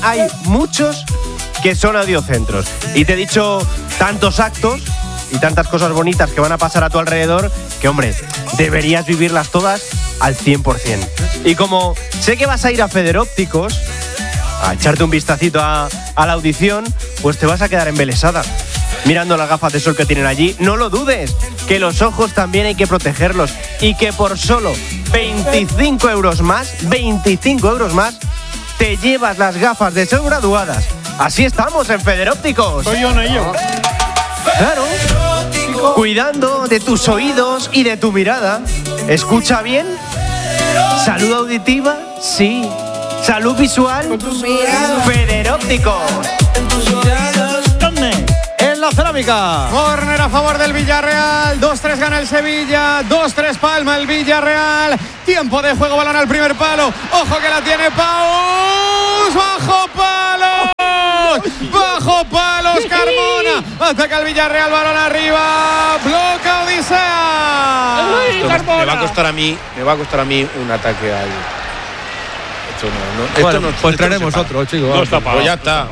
hay muchos que son audiocentros. Y te he dicho tantos actos y tantas cosas bonitas que van a pasar a tu alrededor que, hombre, deberías vivirlas todas al 100%. Y como sé que vas a ir a Federópticos a echarte un vistacito a la audición, pues te vas a quedar embelesada mirando las gafas de sol que tienen allí. No lo dudes, que los ojos también hay que protegerlos y que por solo 25 euros más, te llevas las gafas de sol graduadas. Así estamos en Federópticos. Soy yo, no yo. Claro. Cuidando de tus oídos y de tu mirada. ¿Escucha bien? ¿Salud auditiva? Sí. ¿Salud visual? Federópticos. ¿Dónde? En la cerámica. Córner a favor del Villarreal. 2-3 gana el Sevilla. 2-3 palma el Villarreal. Tiempo de juego, balón al primer palo. Ojo que la tiene Paus. ¡Bajo palos! ¡Bajo palos, Carmona! Ataca el Villarreal, balón arriba. Bloca Odisea. Me va a costar a mí un ataque ahí. Pues traeremos otro, chicos. No está pagado. Pues ya está.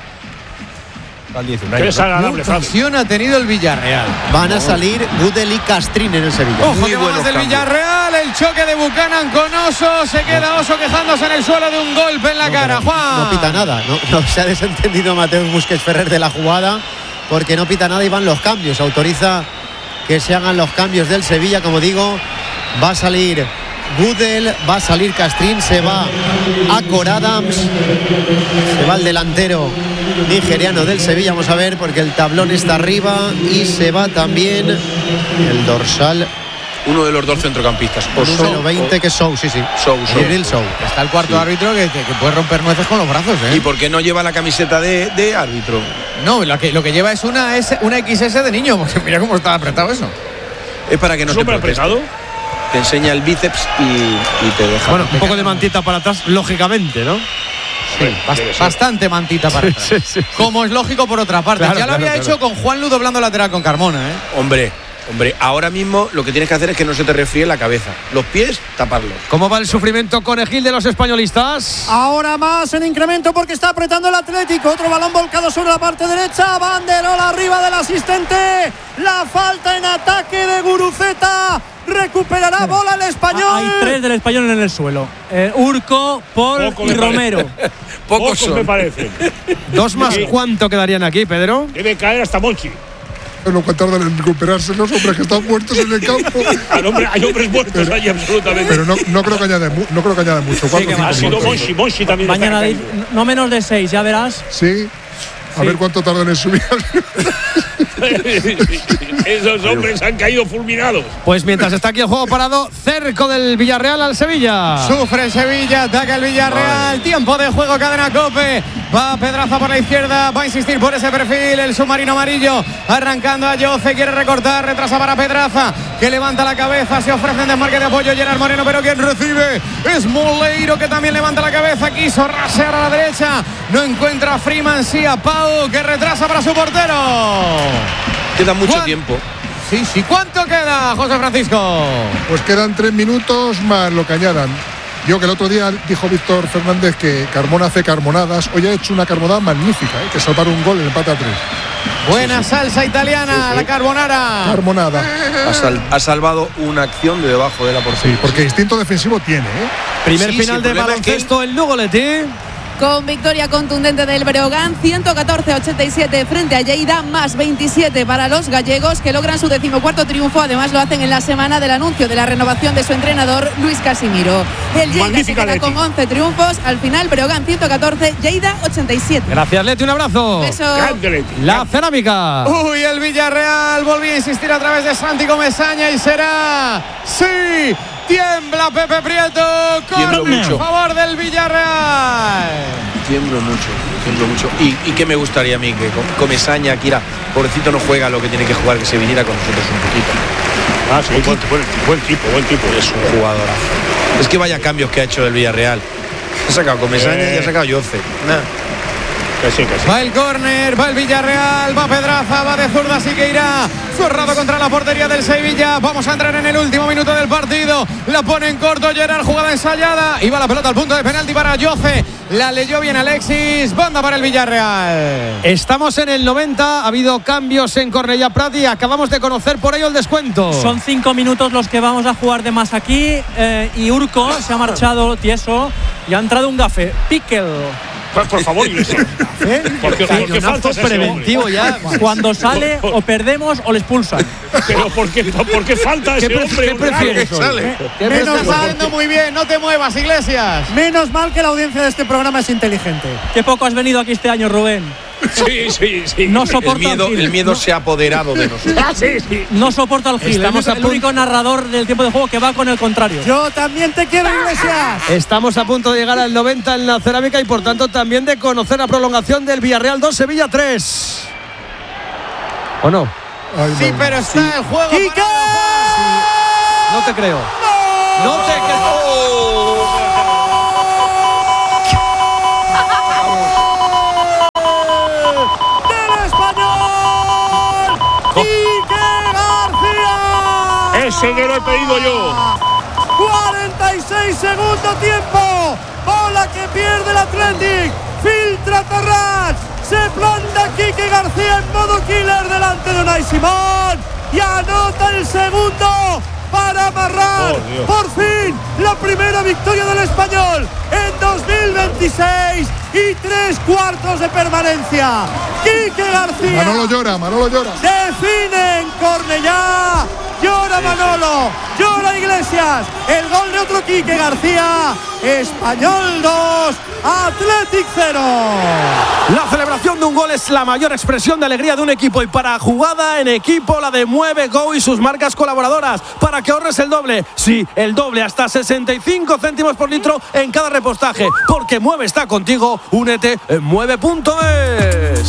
Qué desagradable, Qué ocasión ha tenido el Villarreal. Van a salir Gudel y Castrín en el Sevilla. Ojo Muy que buenos vamos del cambios. Villarreal. El choque de Buchanan con Oso. Se queda Oso quejándose en el suelo de un golpe en la cara. Juan. No pita nada. No se ha desentendido Mateo Busquets Ferrer de la jugada porque no pita nada y van los cambios. Autoriza que se hagan los cambios del Sevilla. Como digo, va a salir Gudel, va a salir Castrín, se va Acor Adams, se va el delantero nigeriano del Sevilla, vamos a ver porque el tablón está arriba, y se va también el dorsal, Uno de los dos centrocampistas. número 20, que es Sou, sí. Sou. Jibril Sou. Está el cuarto árbitro que puede romper nueces con los brazos, ¿eh? ¿Y por qué no lleva la camiseta de árbitro? No, lo que lleva es una XS de niño, porque mira cómo está apretado eso. Es para que no te ¿Súper proteste. apretado? Te enseña el bíceps y te deja. Bueno, un poco de mantita para atrás, lógicamente, ¿no? Bastante mantita para atrás. Sí. Como es lógico por otra parte. Claro, Ya lo claro, había claro. hecho con Juanlu doblando lateral con Carmona, ¿eh? Hombre, ahora mismo lo que tienes que hacer es que no se te resfríe la cabeza. Los pies, taparlos. ¿Cómo va el sufrimiento conejil de los españolistas? Ahora más en incremento porque está apretando el Atlético. Otro balón volcado sobre la parte derecha. Banderola arriba del asistente. La falta en ataque de Guruceta. Recuperará bola el Español. Hay tres del Español en el suelo. Urco, Paul Poco y me Romero. Pocos me son. parece. ¿Dos más Sí. cuánto quedarían aquí, Pedro? Debe caer hasta Monchi. Lo que tardan en recuperarse los hombres que están muertos en el campo. Hay hombres muertos allí absolutamente. Pero no creo que añade mucho. 4 Ha sido Monchi también. Mañana está no menos de 6, ya verás. Sí. A ver cuánto tardan en subir. Esos hombres han caído fulminados. Pues mientras está aquí el juego parado, cerco del Villarreal al Sevilla. Sufre el Sevilla, ataca el Villarreal. Tiempo de juego, cadena COPE. Va Pedraza por la izquierda, va a insistir por ese perfil. El submarino amarillo arrancando a Yoce, quiere recortar, retrasa para Pedraza, que levanta la cabeza, se ofrece en desmarque de apoyo Gerard Moreno, pero quien recibe es Moleiro, que también levanta la cabeza, quiso rasear a la derecha, no encuentra a Freeman, sí a Pau, que retrasa para su portero. Queda mucho Juan. tiempo. Sí. ¿Cuánto queda, José Francisco? Pues quedan 3 minutos más lo que añadan. Yo que el otro día dijo Víctor Fernández que Carmona hace carmonadas. Hoy ha hecho una carmonada magnífica, que salvar un gol en el empate a 3. Buena salsa italiana, la carbonara. Carmonada. Ha salvado una acción de debajo de la portería. Sí, porque instinto defensivo tiene, ¿eh? Primer Sí, final el de problema es que baloncesto, el Lugo Leti. Con victoria contundente del Breogán, 114-87 frente a Lleida, más 27 para los gallegos, que logran su 14º triunfo. Además lo hacen en la semana del anuncio de la renovación de su entrenador Luis Casimiro. El Lleida Magnífica se queda Leti. con 11 triunfos. Al final Breogán 114, Lleida 87. Gracias, Leti, un abrazo. Beso. Grande Leti. La cerámica. Uy, el Villarreal volvió a insistir a través de Santi Comesaña y será sí. Tiembla Pepe Prieto. Tiemblo Corner mucho. a favor del Villarreal. Tiemblo mucho. Y qué me gustaría a mí que Comesaña, Kira, pobrecito, no juega lo que tiene que jugar, que se viniera con nosotros un poquito. Buen tipo. Es un jugadorazo. Es que vaya cambios que ha hecho el Villarreal. Ha sacado Comesaña y ha sacado Yoce. Que sí. Va el córner, va el Villarreal, va Pedraza, va de zurda Siqueira. Cerrado contra la portería del Sevilla. Vamos a entrar en el último minuto del partido. La pone en corto Gerard, jugada ensayada. Y va la pelota al punto de penalti para Yoce. La leyó bien Alexis. Banda para el Villarreal. Estamos en el 90. Ha habido cambios en Cornellà Prat y acabamos de conocer por ello el descuento. Son 5 minutos los que vamos a jugar de más aquí. Y Urco se ha marchado tieso y ha entrado un gafe. Piquel. Por favor, Iglesias. Porque falta preventivo ya. Cuando sale o perdemos o le expulsan. Pero ¿por qué falta ese hombre? ¿Qué prefieres? Me está saliendo muy bien. No te muevas, Iglesias. Menos mal que la audiencia de este programa es inteligente. Qué poco has venido aquí este año, Rubén. Sí. No soporta el miedo se ha apoderado de nosotros. Sí. No soporta el Gil. Estamos el único narrador del tiempo de juego que va con el contrario. Yo también te quiero, Iglesias. Estamos a punto de llegar al 90 en la cerámica y por tanto también de conocer la prolongación del Villarreal 2, Sevilla 3. ¿O no? Sí, pero está el juego. ¡Quique! No te creo. No te creo. Ese que lo he pedido yo. 46 segundo tiempo. Bola que pierde el Athletic. Filtra Terrats. Se planta Quique García en modo killer delante de Unai Simón. Y anota el segundo para amarrar por fin la primera victoria del Español en 2026 y 3 cuartos de permanencia. Quique García. Manolo llora. Define en Cornellà. Llora Manolo, llora Iglesias. El gol de otro Quique García. Español 2, Athletic 0. La celebración de un gol es la mayor expresión de alegría de un equipo y para jugada en equipo la de Mueve Go y sus marcas colaboradoras para que ahorres el doble. Sí, el doble, hasta 65 céntimos por litro en cada repostaje. Porque Mueve está contigo. Únete en mueve.es.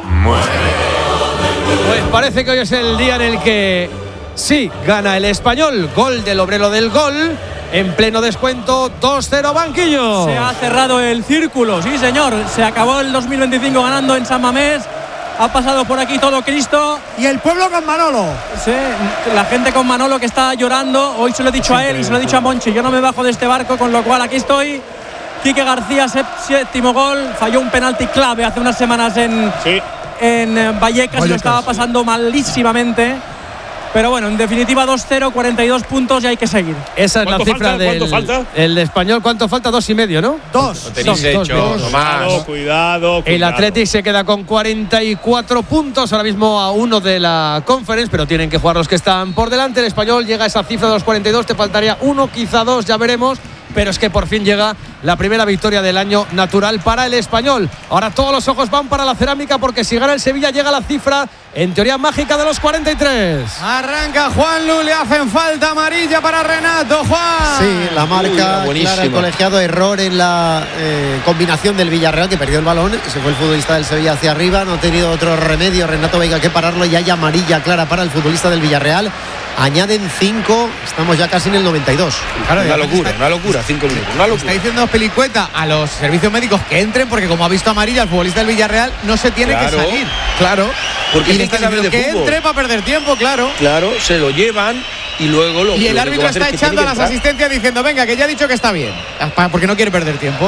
Pues parece que hoy es el día en el que sí gana el Español. Gol del obrero del gol. En pleno descuento, 2-0 banquillo. Se ha cerrado el círculo, sí señor. Se acabó el 2025 ganando en San Mamés. Ha pasado por aquí todo Cristo. Y el pueblo con Manolo. Sí, la gente con Manolo que está llorando. Hoy se lo he dicho a él y se lo he dicho a Monchi. Yo no me bajo de este barco, con lo cual aquí estoy. Quique García, séptimo gol. Falló un penalti clave hace unas semanas en Vallecas. Y lo estaba pasando malísimamente. Pero bueno, en definitiva 2-0, 42 puntos y hay que seguir. Esa es la cifra del ¿Cuánto falta? El español. ¿Cuánto falta? 2,5, ¿no? 2. Lo tenéis hecho, Tomás. Cuidado. El Athletic se queda con 44 puntos, ahora mismo a 1 de la Conference, pero tienen que jugar los que están por delante. El español llega a esa cifra de los 42, te faltaría 1, quizá 2, ya veremos. Pero es que por fin llega la primera victoria del año natural para el español. Ahora todos los ojos van para la cerámica porque si gana el Sevilla llega a la cifra, en teoría mágica, de los 43. Arranca Juanlu, le hacen falta amarilla para Renato. Juan. Sí, la marca clara, el colegiado, error en la combinación del Villarreal, que perdió el balón. Se fue el futbolista del Sevilla hacia arriba, no ha tenido otro remedio Renato Veiga que pararlo, y hay amarilla clara para el futbolista del Villarreal. Añaden 5, estamos ya casi en el 92. Claro, una locura, 5 minutos. Una locura. Está diciendo Pelicueta a los servicios médicos que entren, porque como ha visto amarilla el futbolista del Villarreal, no se tiene que salir. Claro. Porque y le está diciendo que entre para perder tiempo, claro. Claro, se lo llevan y luego lo. Y el lo árbitro está echando a las asistencias diciendo, venga, que ya ha dicho que está bien. Porque no quiere perder tiempo.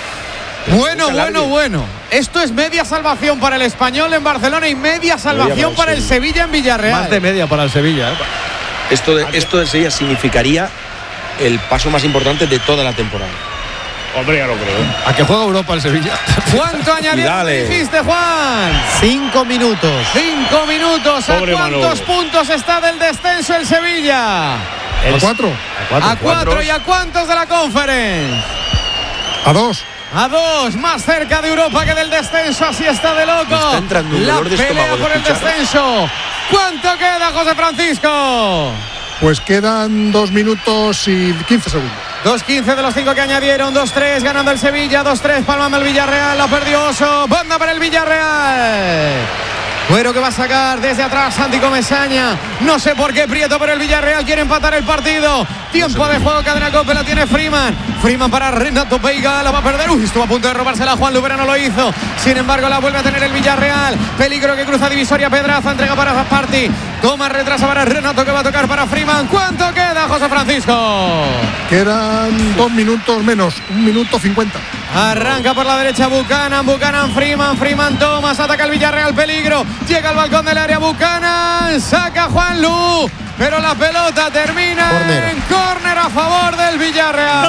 Bueno. Esto es media salvación para el Español en Barcelona y media salvación para el Sevilla en Villarreal. Más de media para el Sevilla. Esto de Sevilla significaría el paso más importante de toda la temporada. Hombre, ya lo creo. ¿A qué juega Europa el Sevilla? ¿Cuánto añadieron dijiste, Juan? 5 minutos. 5 minutos. ¿A cuántos puntos está del descenso el Sevilla? ¿A 4? A 4. ¿Y a cuántos de la Conference? A 2. A 2, más cerca de Europa que del descenso, así está de loco. Está entrando un dolor de estómago por el descenso. ¿Cuánto queda, José Francisco? Pues quedan 2 minutos y 15 segundos. 2:15 de los 5 que añadieron. 2-3 ganando el Sevilla. 2-3 palmando el Villarreal. La perdió Oso. Banda para el Villarreal. Cuero que va a sacar desde atrás Santi Comesaña. No sé por qué Prieto, pero el Villarreal quiere empatar el partido. Tiempo de juego, cadena COPE, la tiene Freeman. Freeman para Renato Veiga, la va a perder. Estuvo a punto de robársela Juan Lu, no lo hizo. Sin embargo, la vuelve a tener el Villarreal. Peligro que cruza divisoria, Pedraza, entrega para Party. Toma, retrasa para Renato, que va a tocar para Freeman. ¿Cuánto queda, José Francisco? Quedan 2 minutos menos, 1 minuto 50. Arranca por la derecha Buchanan, Freeman, Thomas, ataca el Villarreal, peligro. Llega al balcón del área Buchanan, saca Juan Lu, pero la pelota termina en córner a favor del Villarreal.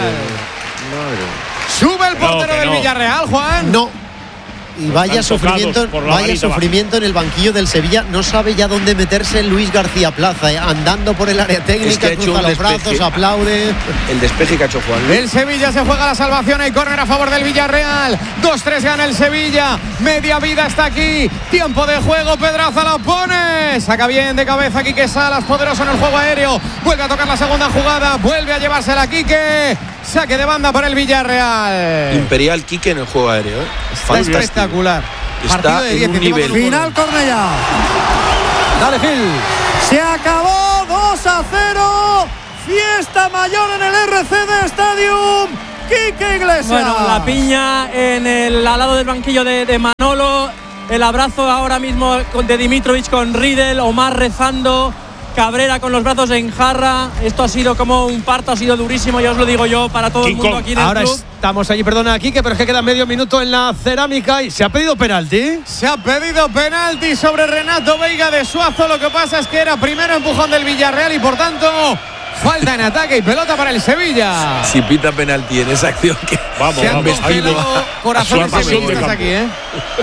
Sube el portero del Villarreal, Juan. No. Y vaya sufrimiento en el banquillo del Sevilla. No sabe ya dónde meterse Luis García Plaza, andando por el área técnica, cruza los brazos, aplaude. El despeje que ha hecho Juan. El Sevilla se juega la salvación, hay córner a favor del Villarreal. 2-3 gana el Sevilla. Media vida está aquí. Tiempo de juego, Pedraza la pone. Saca bien de cabeza Quique Salas, poderoso en el juego aéreo. Vuelve a tocar la segunda jugada, vuelve a llevársela Quique. Saque de banda para el Villarreal. Imperial Quique en el juego aéreo. Está espectacular. Está en un nivel. Final Cornellá. Dale, Phil. Se acabó 2-0. Fiesta mayor en el RCD Stadium. Quique Iglesias. Bueno, la piña al lado del banquillo de Manolo. El abrazo ahora mismo de Dimitrovic con Riedel. Omar rezando. Cabrera con los brazos en jarra. Esto ha sido como un parto, ha sido durísimo, ya os lo digo yo, para todo el mundo aquí en el ahora club. Estamos allí, perdona, Quique, pero es que queda medio minuto en la cerámica y se ha pedido penalti. Se ha pedido penalti sobre Renato Veiga de Suazo. Lo que pasa es que era primero empujón del Villarreal y por tanto falta en ataque y pelota para el Sevilla. Si pita penalti en esa acción que se han congelado corazones sevillistas aquí, ¿eh?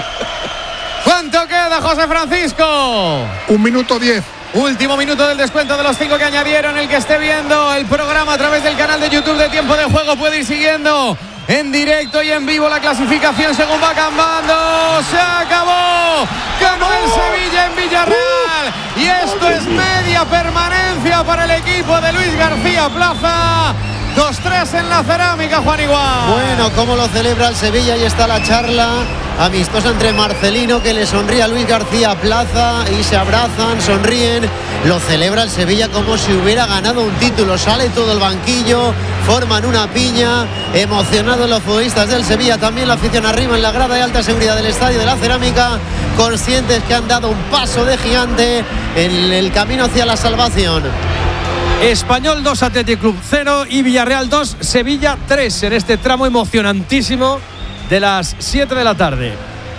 ¿Cuánto queda, José Francisco? 1 minuto 10. Último minuto del descuento de los 5 que añadieron. El que esté viendo el programa a través del canal de YouTube de Tiempo de Juego puede ir siguiendo en directo y en vivo la clasificación según va cambando. Se acabó. Ganó el Sevilla en Villarreal. Y esto es media permanencia para el equipo de Luis García Plaza. 2-3 en la cerámica, Juan Igual. Bueno, cómo lo celebra el Sevilla. Ahí está la charla amistosa entre Marcelino, que le sonríe a Luis García Plaza, y se abrazan, sonríen. Lo celebra el Sevilla como si hubiera ganado un título. Sale todo el banquillo, forman una piña. Emocionados los futbolistas del Sevilla, también la afición arriba en la grada de alta seguridad del Estadio de la Cerámica, conscientes que han dado un paso de gigante en el camino hacia la salvación. Español 2, Athletic Club 0 y Villarreal 2, Sevilla 3 en este tramo emocionantísimo de las 7 de la tarde.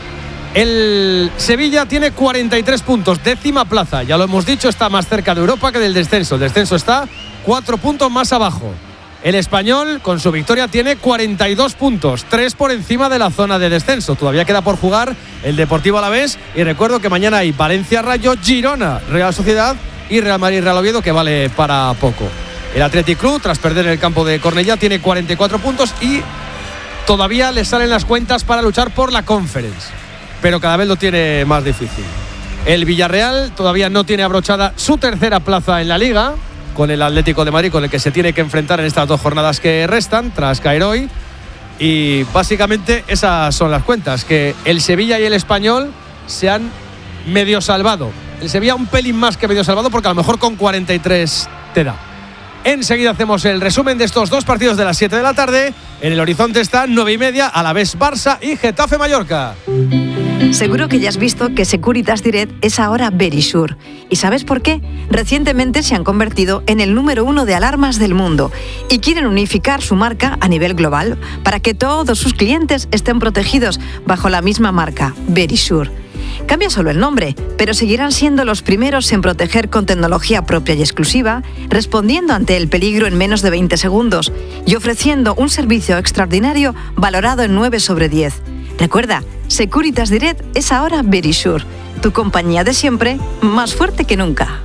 El Sevilla tiene 43 puntos, 10ª plaza. Ya lo hemos dicho, está más cerca de Europa que del descenso. El descenso está 4 puntos más abajo. El Español, con su victoria, tiene 42 puntos, 3 por encima de la zona de descenso. Todavía queda por jugar el Deportivo Alavés. Y recuerdo que mañana hay Valencia Rayo, Girona Real Sociedad y Real Madrid Real Oviedo, que vale para poco. El Athletic Club, tras perder en el campo de Cornellá, tiene 44 puntos y todavía le salen las cuentas para luchar por la Conference, pero cada vez lo tiene más difícil. El Villarreal todavía no tiene abrochada su 3ª plaza en la Liga, con el Atlético de Madrid, con el que se tiene que enfrentar en estas 2 jornadas que restan, tras caer hoy. Y básicamente esas son las cuentas, que el Sevilla y el Español se han medio salvado. El Sevilla un pelín más que medio salvado, porque a lo mejor con 43 te da. Enseguida hacemos el resumen de estos 2 partidos de las 7 de la tarde. En el horizonte están 9:30, Alavés Barça y Getafe Mallorca. Seguro que ya has visto que Securitas Direct es ahora Verisure. ¿Y sabes por qué? Recientemente se han convertido en el número 1 de alarmas del mundo y quieren unificar su marca a nivel global para que todos sus clientes estén protegidos bajo la misma marca, Verisure. Cambia solo el nombre, pero seguirán siendo los primeros en proteger con tecnología propia y exclusiva, respondiendo ante el peligro en menos de 20 segundos y ofreciendo un servicio extraordinario valorado en 9 sobre 10. Recuerda, Securitas Direct es ahora Verisure, tu compañía de siempre, más fuerte que nunca.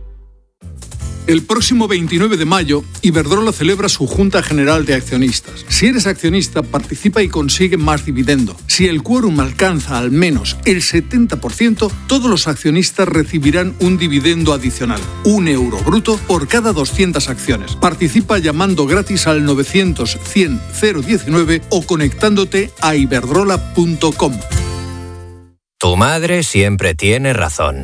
El próximo 29 de mayo, Iberdrola celebra su Junta General de Accionistas. Si eres accionista, participa y consigue más dividendo. Si el quórum alcanza al menos el 70%, todos los accionistas recibirán un dividendo adicional, €1 bruto por cada 200 acciones. Participa llamando gratis al 900 100 019 o conectándote a iberdrola.com. Tu madre siempre tiene razón.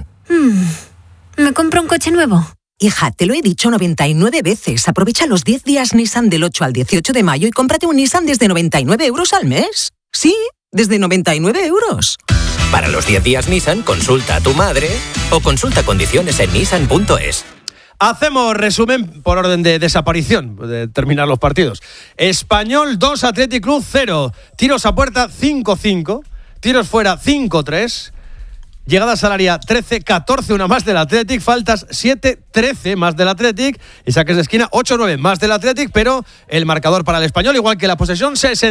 ¿Me compro un coche nuevo? Hija, te lo he dicho 99 veces. Aprovecha los 10 días Nissan del 8 al 18 de mayo y cómprate un Nissan desde 99 euros al mes. Sí, desde 99 euros. Para los 10 días Nissan, consulta a tu madre o consulta condiciones en nissan.es. Hacemos resumen por orden de desaparición, de terminar los partidos. Español 2, Athletic Club 0. Tiros a puerta 5-5. Tiros fuera 5-3. Llegadas al área 13-14, una más del Athletic. Faltas 7-13, más del Athletic. Y saques de esquina 8-9, más del Athletic. Pero el marcador para el Español, igual que la posesión,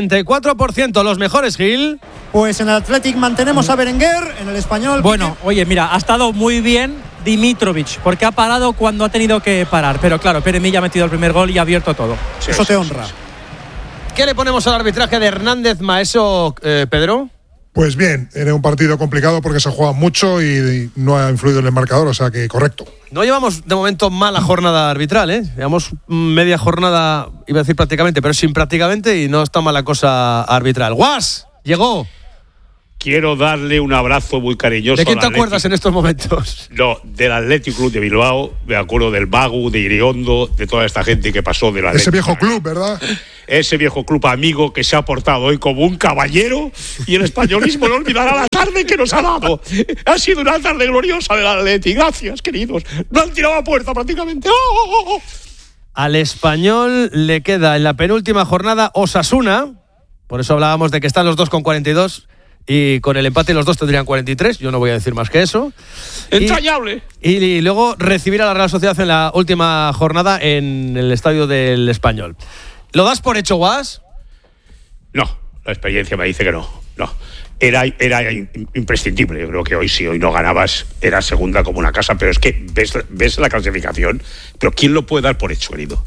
64%. Los mejores, Gil. Pues en el Athletic mantenemos a Berenguer, en el Español. Bueno, oye, mira, ha estado muy bien Dimitrovic, porque ha parado cuando ha tenido que parar. Pero claro, Pere Milla ha metido el primer gol y ha abierto todo. Sí, eso te honra. ¿Qué le ponemos al arbitraje de Hernández Maeso, Pedro? Pues bien, era un partido complicado porque se juega mucho y no ha influido en el marcador, o sea que correcto. No llevamos de momento mala jornada arbitral, ¿eh? Llevamos media jornada, iba a decir prácticamente, pero sin prácticamente, y no está mala cosa arbitral. ¡Guas! Llegó. Quiero darle un abrazo muy cariñoso. ¿De quién te acuerdas en estos momentos? No, del Athletic Club de Bilbao, me acuerdo del Bagu, de Iriondo, de toda esta gente que pasó del Athletic. Ese viejo club, ¿verdad? Ese viejo club amigo que se ha portado hoy como un caballero y el españolismo no olvidará la tarde que nos ha dado. Ha sido una tarde gloriosa del Athletic. Gracias, queridos. No han tirado a puerta prácticamente. ¡Oh! Al Español le queda en la penúltima jornada Osasuna. Por eso hablábamos de que están los dos con 42 y con el empate los dos tendrían 43. Yo no voy a decir más que eso. Entrañable. Y luego recibir a la Real Sociedad en la última jornada en el estadio del Español. ¿Lo das por hecho, Guas? No, la experiencia me dice que no. Era imprescindible. Yo creo que hoy, si hoy no ganabas, era segunda como una casa. Pero es que ves la clasificación. Pero ¿quién lo puede dar por hecho, querido?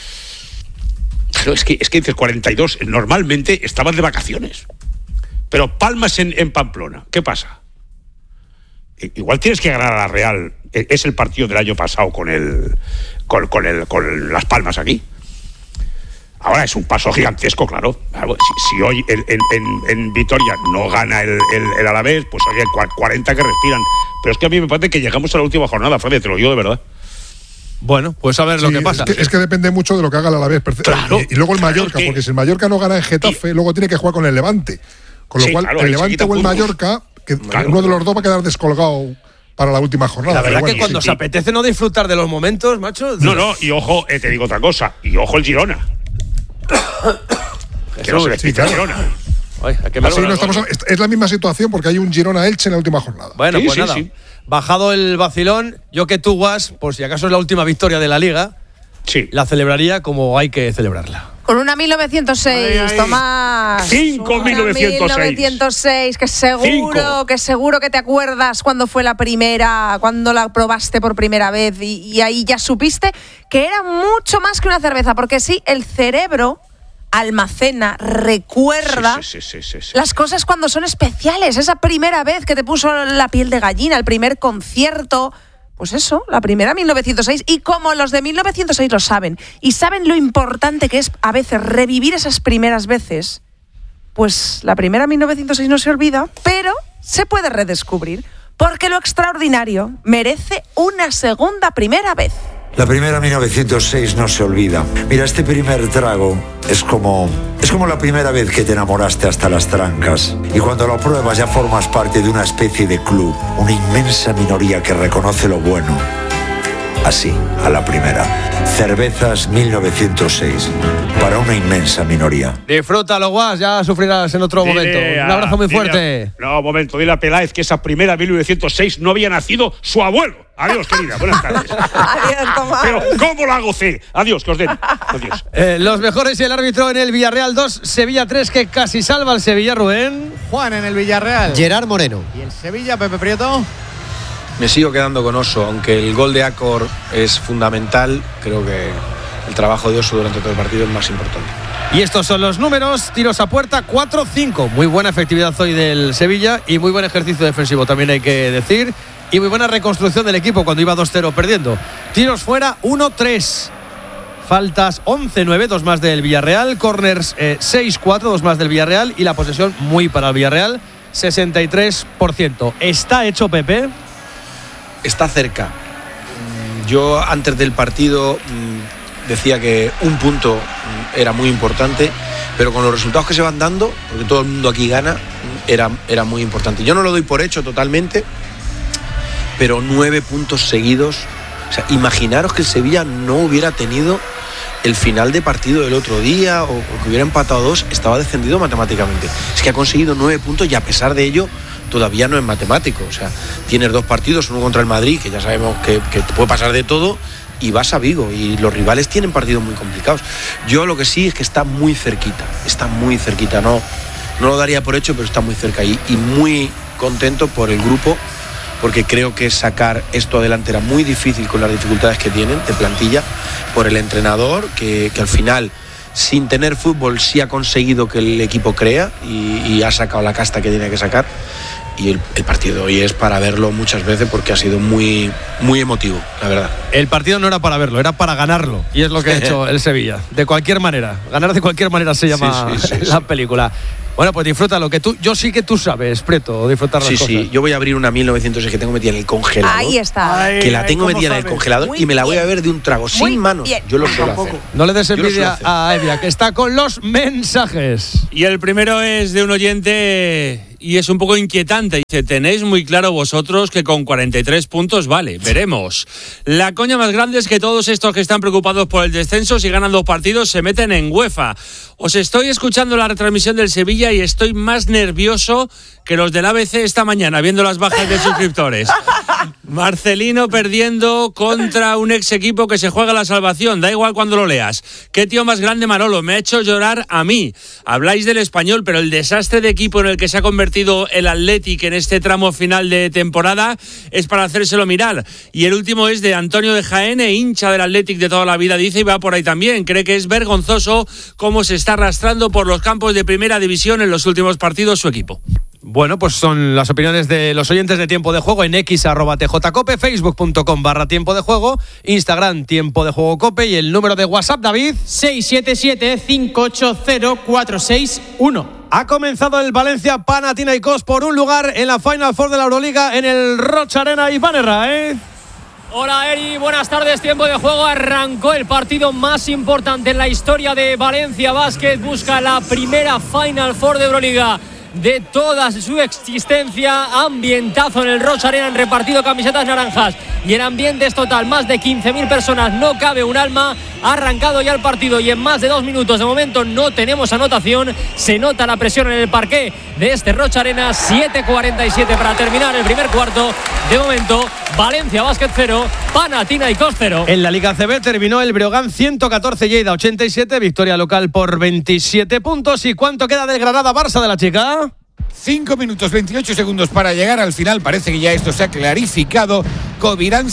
Claro, es que dices 42. Normalmente estaban de vacaciones. Pero palmas en Pamplona. ¿Qué pasa? Igual tienes que ganar a la Real. Es el partido del año pasado con Las Palmas aquí. Ahora es un paso gigantesco, claro. Si hoy en Vitoria no gana el Alavés, pues oye, 40 que respiran. Pero es que a mí me parece que llegamos a la última jornada, Fede, te lo digo de verdad. Bueno, pues a ver lo que pasa. Es que depende mucho de lo que haga el Alavés. Claro, y luego el Mallorca, porque si el Mallorca no gana en Getafe, luego tiene que jugar con el Levante. Con lo cual, el Levante o el Mallorca, uno de los dos va a quedar descolgado para la última jornada. La verdad que cuando se apetece no disfrutar de los momentos, macho. No, y ojo, te digo otra cosa. Y ojo el Girona. Que no se despista el Girona. Es la misma situación porque hay un Girona-Elche en la última jornada. Bueno, pues nada. Bajado el vacilón, yo que tú, Guas, por si acaso es la última victoria de la Liga, la celebraría como hay que celebrarla. Con una 1906, Tomás. 5 1906, que seguro que te acuerdas cuando fue la primera, cuando la probaste por primera vez y ahí ya supiste que era mucho más que una cerveza, porque sí, el cerebro almacena, recuerda las cosas cuando son especiales. Esa primera vez que te puso la piel de gallina, el primer concierto. Pues eso, la primera 1906, y como los de 1906 lo saben, y saben lo importante que es a veces revivir esas primeras veces, pues la primera 1906 no se olvida, pero se puede redescubrir, porque lo extraordinario merece una segunda primera vez. La primera 1906 no se olvida. Mira, este primer trago es como la primera vez que te enamoraste hasta las trancas. Y cuando lo pruebas ya formas parte de una especie de club, una inmensa minoría que reconoce lo bueno. Así, a la primera. Cervezas 1906. Para una inmensa minoría. Disfrútalo, Guas, ya sufrirás en otro momento. Un abrazo muy fuerte. Dile a Peláez que esa primera 1906 no había nacido su abuelo. Adiós, querida, buenas tardes. Adiós, Tomás. Pero ¿cómo la gocé? Adiós, que os den. Adiós. Los mejores y el árbitro en el Villarreal 2, Sevilla 3, que casi salva al Sevilla, Rubén. Juan en el Villarreal. Gerard Moreno. Y el Sevilla, Pepe Prieto. Me sigo quedando con Oso, aunque el gol de Acor es fundamental, creo que el trabajo de Oso durante todo el partido es más importante. Y estos son los números: tiros a puerta 4-5, muy buena efectividad hoy del Sevilla y muy buen ejercicio defensivo, también hay que decir, y muy buena reconstrucción del equipo cuando iba 2-0 perdiendo. Tiros fuera 1-3, faltas 11-9, 2 más del Villarreal, corners 6-4, 2 más del Villarreal, y la posesión muy para el Villarreal, 63%. ¿Está hecho, Pepe? Está cerca. Yo antes del partido decía que un punto era muy importante, pero con los resultados que se van dando, porque todo el mundo aquí gana, era muy importante. Yo no lo doy por hecho totalmente, pero 9 puntos seguidos. O sea, imaginaros que el Sevilla no hubiera tenido el final de partido del otro día o que hubiera empatado 2, estaba descendido matemáticamente. Es que ha conseguido 9 puntos y a pesar de ello todavía no es matemático. O sea, tienes 2 partidos, uno contra el Madrid, que ya sabemos que puede pasar de todo, y vas a Vigo y los rivales tienen partidos muy complicados. Yo lo que sí es que está muy cerquita, no lo daría por hecho, pero está muy cerca y muy contento por el grupo, porque creo que sacar esto adelante era muy difícil con las dificultades que tienen de plantilla, por el entrenador que al final, sin tener fútbol, sí ha conseguido que el equipo crea y ha sacado la casta que tiene que sacar. Y el partido de hoy es para verlo muchas veces porque ha sido muy, muy emotivo, la verdad. El partido no era para verlo, era para ganarlo. Y es lo que ha hecho el Sevilla. De cualquier manera. Ganar de cualquier manera se llama la película. Bueno, pues disfruta lo que yo sí que tú sabes, Prieto, disfrutar las cosas. Sí, yo voy a abrir una 1906 que tengo metida en el congelador. Ahí está. Que la tengo metida en el congelador y me la voy a ver de un trago, sin manos. Yo lo suelo hacer. No le des envidia a Evia, que está con los mensajes. Y el primero es de un oyente y es un poco inquietante. Dice, tenéis muy claro vosotros que con 43 puntos vale, veremos. La coña más grande es que todos estos que están preocupados por el descenso, si ganan 2 partidos, se meten en UEFA. Os estoy escuchando la retransmisión del Sevilla y estoy más nervioso que los del ABC esta mañana, viendo las bajas de suscriptores. Marcelino perdiendo contra un ex equipo que se juega la salvación, da igual cuando lo leas. Qué tío más grande Manolo, me ha hecho llorar a mí. Habláis del Español, pero el desastre de equipo en el que se ha convertido el Athletic en este tramo final de temporada es para hacérselo mirar. Y el último es de Antonio de Jaén, hincha del Athletic de toda la vida, dice, y va por ahí también. Cree que es vergonzoso cómo se está arrastrando por los campos de primera división en los últimos partidos su equipo. Bueno, pues son las opiniones de los oyentes de Tiempo de Juego en x@tjcope, facebook.com/Tiempo de Juego, Instagram Tiempo de Juego Cope y el número de WhatsApp, David, 677-580-461. Ha comenzado el Valencia Panathinaikos por un lugar en la Final Four de la Euroliga en el Rocha Arena. Iván Herrera, Hola Eri, buenas tardes, Tiempo de Juego. Arrancó el partido más importante en la historia de Valencia Basket. Busca la primera Final Four de Euroliga de toda su existencia. Ambientazo en el Rocha Arena, han repartido camisetas naranjas y el ambiente es total, más de 15.000 personas, no cabe un alma. Ha arrancado ya el partido y en más de 2 minutos de momento no tenemos anotación. Se nota la presión en el parqué de este Rocha Arena. 7:47 para terminar el primer cuarto. De momento, Valencia Basket 0, Panathinaikos 0. En la Liga CB terminó el Breogán 114, Lleida 87, victoria local por 27 puntos. ¿Y cuánto queda del Granada-Barça de la chica? 5 minutos 28 segundos para llegar al final. Parece que ya esto se ha clarificado. Covirán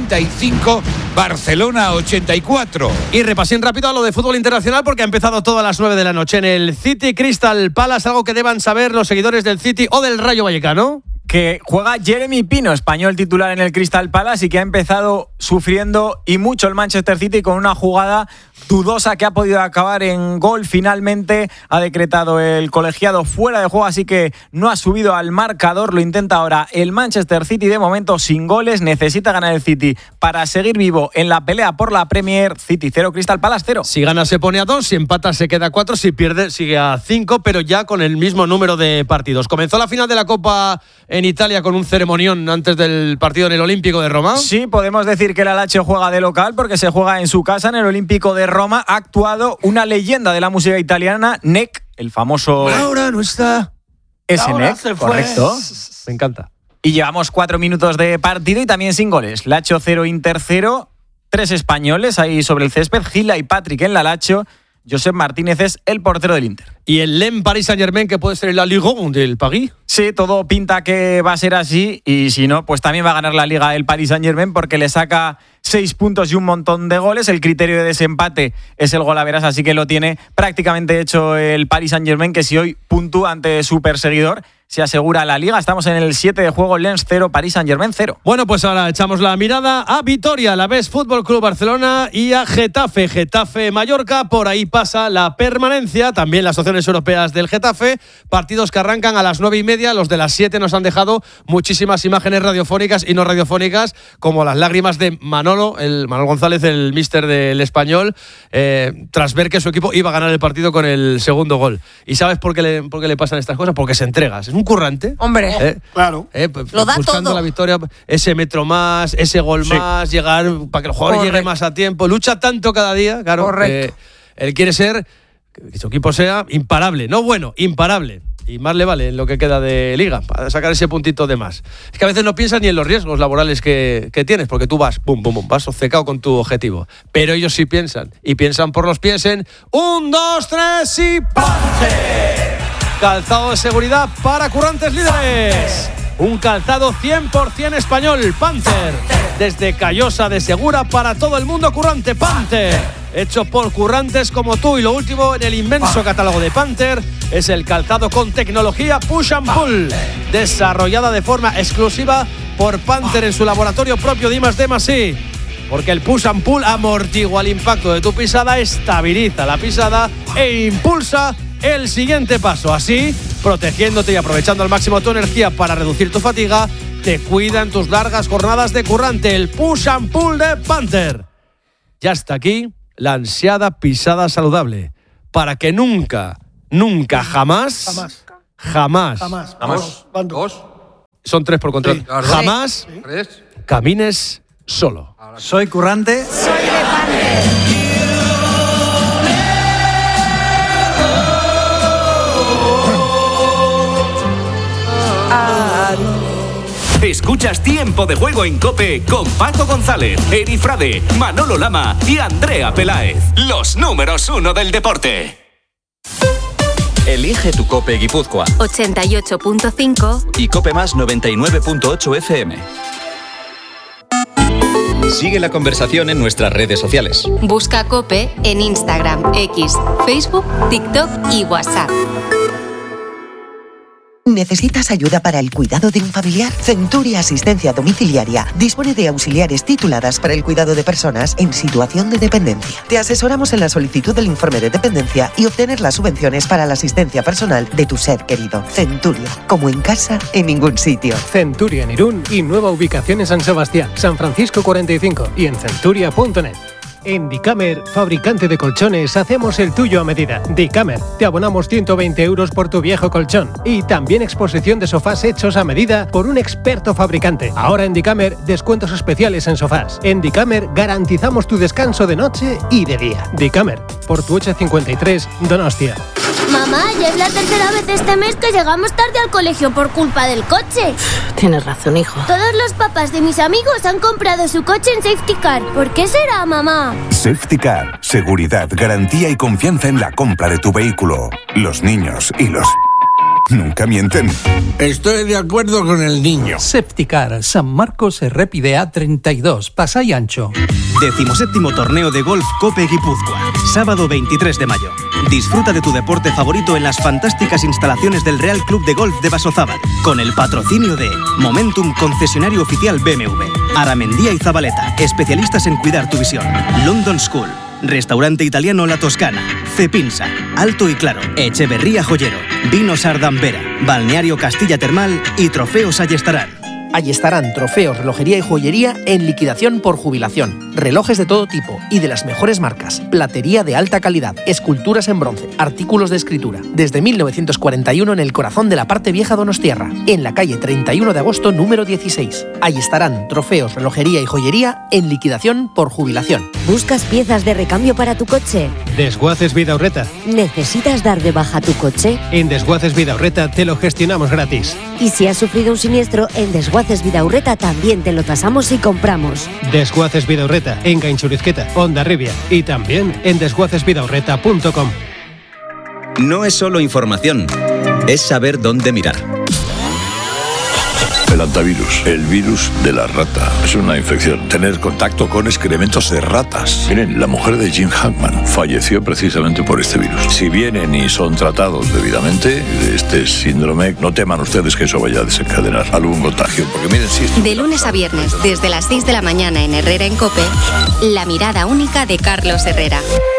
75, Barcelona 84. Y repasín rápido a lo de fútbol internacional porque ha empezado todo a las 9 de la noche en el City Crystal Palace, algo que deban saber los seguidores del City o del Rayo Vallecano. Que juega Jeremy Pino, español titular en el Crystal Palace y que ha empezado sufriendo y mucho el Manchester City con una jugada dudosa que ha podido acabar en gol. Finalmente ha decretado el colegiado fuera de juego, así que no ha subido al marcador. Lo intenta ahora el Manchester City, de momento sin goles. Necesita ganar el City para seguir vivo en la pelea por la Premier. City 0, Crystal Palace 0. Si gana se pone a 2, si empata se queda a 4, si pierde sigue a 5, pero ya con el mismo número de partidos. Comenzó la final de la Copa en Italia con un ceremonión antes del partido en el Olímpico de Roma. Sí, podemos decir que el Lazio juega de local porque se juega en su casa en el Olímpico de Roma. Ha actuado una leyenda de la música italiana, Nek, el famoso... Ahora no está. Ese Nek, correcto. Me encanta. Y llevamos 4 minutos de partido y también sin goles. Lazio 0, Inter 0. 3 españoles ahí sobre el césped. Gila y Patrick en la Lazio. Josep Martínez es el portero del Inter. ¿Y el Lens Paris Saint-Germain, que puede ser la Ligue 1 del Paris? Sí, todo pinta que va a ser así. Y si no, pues también va a ganar la Liga el Paris Saint-Germain porque le saca 6 puntos y un montón de goles. El criterio de desempate es el golaveras, así que lo tiene prácticamente hecho el Paris Saint-Germain, que si hoy puntúa ante su perseguidor, se asegura la Liga. Estamos en el 7 de juego, Lens 0, Paris Saint-Germain 0. Bueno, pues ahora echamos la mirada a Vitoria, Alavés Fútbol Club Barcelona y a Getafe, Mallorca. Por ahí pasa la permanencia, también las opciones europeas del Getafe. Partidos que arrancan a las 9:30. Los de las 7 nos han dejado muchísimas imágenes radiofónicas y no radiofónicas, como las lágrimas de Manolo González, el míster del Español, tras ver que su equipo iba a ganar el partido con el segundo gol. ¿Y sabes por qué le pasan estas cosas? Porque se entrega. Es un currante. Hombre, claro. Lo da buscando todo. la victoria, ese metro más, ese gol más, llegar para que el jugador llegue más a tiempo. Lucha tanto cada día, claro. Él quiere ser, que su equipo sea imparable. No bueno, imparable. Y más le vale en lo que queda de liga, para sacar ese puntito de más. Es que a veces no piensas ni en los riesgos laborales que tienes, porque tú vas, vas obcecado con tu objetivo. Pero ellos sí piensan, y piensan por los pies en 1, 2, 3 y ¡Panther! Calzado de seguridad para currantes líderes. Un calzado 100% español, Panther. Desde Callosa de Segura para todo el mundo currante, Panther. Hecho por currantes como tú. Y lo último en el inmenso catálogo de Panther es el calzado con tecnología Push and Pull, desarrollada de forma exclusiva por Panther en su laboratorio propio de I+D+I. Porque el Push and Pull amortigua el impacto de tu pisada, estabiliza la pisada e impulsa el siguiente paso. Así, protegiéndote y aprovechando al máximo tu energía para reducir tu fatiga, te cuida en tus largas jornadas de currante. El Push and Pull de Panther. Ya está aquí la ansiada pisada saludable, para que nunca, jamás. ¿Dos? Son 3 por control. Sí. Jamás camines solo. Soy currante. Soy de Panther. Escuchas Tiempo de Juego en COPE con Paco González, Eri Frade, Manolo Lama y Andrea Peláez. Los números 1 del deporte. Elige tu COPE Guipúzcoa. 88.5 y COPE Más 99.8 FM. Sigue la conversación en nuestras redes sociales. Busca COPE en Instagram, X, Facebook, TikTok y WhatsApp. ¿Necesitas ayuda para el cuidado de un familiar? Centuria Asistencia Domiciliaria dispone de auxiliares tituladas para el cuidado de personas en situación de dependencia. Te asesoramos en la solicitud del informe de dependencia y obtener las subvenciones para la asistencia personal de tu ser querido. Centuria, como en casa, en ningún sitio. Centuria en Irún y nueva ubicación en San Sebastián, San Francisco 45 y en centuria.net. En Dicamer, fabricante de colchones, hacemos el tuyo a medida. Dicamer, te abonamos 120 euros por tu viejo colchón. Y también exposición de sofás hechos a medida por un experto fabricante. Ahora en Dicamer, descuentos especiales en sofás. En Dicamer, garantizamos tu descanso de noche y de día. Dicamer, por tu 853, Donostia. Mamá, ya es la tercera vez este mes que llegamos tarde al colegio por culpa del coche. Tienes razón, hijo. Todos los papás de mis amigos han comprado su coche en Safety Car. ¿Por qué será, mamá? Safety Car. Seguridad, garantía y confianza en la compra de tu vehículo. Los niños y los... nunca mienten. Estoy de acuerdo con el niño. Safety Car, San Marcos RPD A32, Pasay Ancho. 17º torneo de golf COPE Guipúzcoa. Sábado 23 de mayo. Disfruta de tu deporte favorito en las fantásticas instalaciones del Real Club de Golf de Basozábal, con el patrocinio de Momentum, concesionario oficial BMW, Aramendía y Zabaleta, especialistas en cuidar tu visión, London School, Restaurante Italiano La Toscana, Cepinsa, Alto y Claro, Echeverría Joyero, Vinos Ardambera, Balneario Castilla Termal y Trofeos Ayestarán. Ayestarán, trofeos, relojería y joyería en liquidación por jubilación. Relojes de todo tipo y de las mejores marcas. Platería de alta calidad, esculturas en bronce, artículos de escritura. Desde 1941 en el corazón de la parte vieja donostiarra, en la calle 31 de agosto número 16. Ayestarán, trofeos, relojería y joyería en liquidación por jubilación. ¿Buscas piezas de recambio para tu coche? Desguaces Vidaurreta. ¿Necesitas dar de baja tu coche? En Desguaces Vidaurreta te lo gestionamos gratis. Y si has sufrido un siniestro, en Desguaces Vidaurreta también te lo tasamos y compramos. Desguaces Vidaurreta, en Gainchurizqueta, Hondarribia y también en desguacesvidaurreta.com. No es solo información, es saber dónde mirar. El antivirus, el virus de la rata. Es una infección. Tener contacto con excrementos de ratas. Miren, la mujer de Jim Hackman falleció precisamente por este virus. Si vienen y son tratados debidamente de este síndrome, no teman ustedes que eso vaya a desencadenar algún contagio. Porque miren, sí. De lunes a viernes, desde las 6 de la mañana en Herrera en COPE, la mirada única de Carlos Herrera.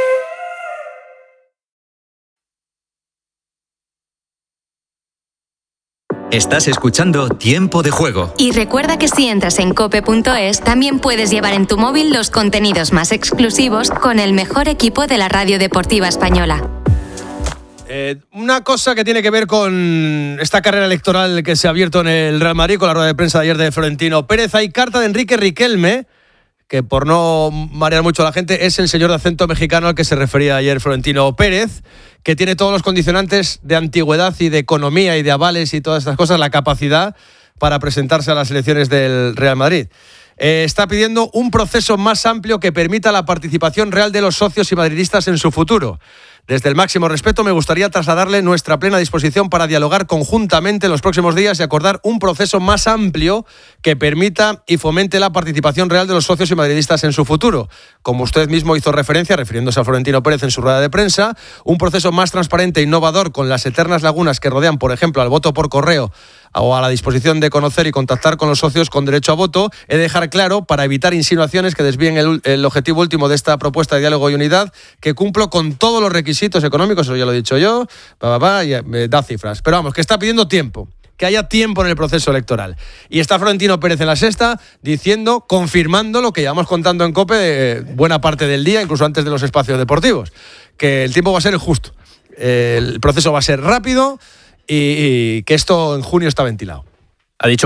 Estás escuchando Tiempo de Juego. Y recuerda que si entras en cope.es, también puedes llevar en tu móvil los contenidos más exclusivos con el mejor equipo de la radio deportiva española. Una cosa que tiene que ver con esta carrera electoral que se ha abierto en el Real Madrid con la rueda de prensa de ayer de Florentino Pérez. Hay carta de Enrique Riquelme, que por no marear mucho a la gente, es el señor de acento mexicano al que se refería ayer Florentino Pérez, que tiene todos los condicionantes de antigüedad y de economía y de avales y todas estas cosas, la capacidad para presentarse a las elecciones del Real Madrid. Está pidiendo un proceso más amplio que permita la participación real de los socios y madridistas en su futuro. Desde el máximo respeto me gustaría trasladarle nuestra plena disposición para dialogar conjuntamente en los próximos días y acordar un proceso más amplio que permita y fomente la participación real de los socios y madridistas en su futuro. Como usted mismo hizo referencia, refiriéndose a Florentino Pérez en su rueda de prensa, un proceso más transparente e innovador con las eternas lagunas que rodean, por ejemplo, al voto por correo o a la disposición de conocer y contactar con los socios con derecho a voto. He de dejar claro, para evitar insinuaciones que desvíen el objetivo último de esta propuesta de diálogo y unidad, que cumplo con todos los requisitos económicos, eso ya lo he dicho yo, y da cifras. Pero vamos, que está pidiendo tiempo, que haya tiempo en el proceso electoral. Y está Florentino Pérez en La Sexta diciendo, confirmando lo que llevamos contando en COPE buena parte del día, incluso antes de los espacios deportivos, que el tiempo va a ser el justo. El proceso va a ser rápido y que esto en junio está ventilado.